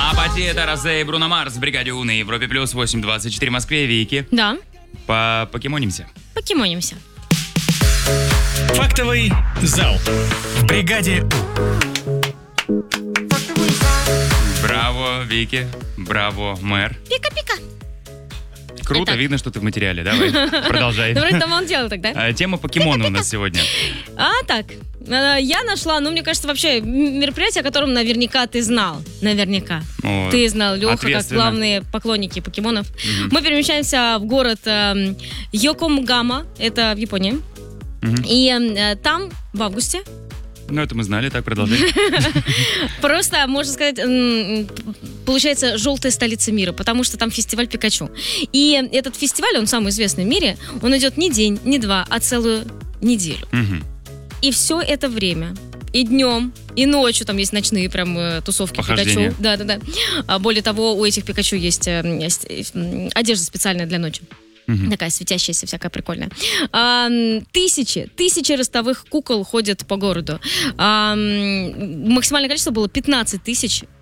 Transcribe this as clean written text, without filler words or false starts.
Апатита, Розе и Бруно Марс в бригаде У на Европе плюс 8.24 в Москве. Вики. Да, Покемонимся. покемонимся. Фактовый зал. В бригаде У. Браво, Вики. Браво, мэр. Пика-пика. Круто, Итак. видно, что ты в материале. Давай, продолжай. Давай там он делал тогда. Тема покемона у нас сегодня. Так, я нашла, мне кажется, вообще мероприятие, о котором наверняка ты знал. Наверняка. О, Ты знал, Леха, как ответственно. главные поклонники покемонов. Мы перемещаемся в город Йокогама, это в Японии. И там в августе Ну, это мы знали, так продолжай. просто, можно сказать, получается желтая столица мира, потому что там фестиваль Пикачу. И этот фестиваль, он самый известный в мире, он идет не день, не два, а целую неделю. Мгм. И все это время, и днем, и ночью, там есть ночные прям тусовки Похождения. Пикачу. Да. Более того, у этих Пикачу есть одежда специальная для ночи. Мгм. Такая светящаяся, всякая прикольная. Тысячи ростовых кукол ходят по городу. Максимальное количество было 15 тысяч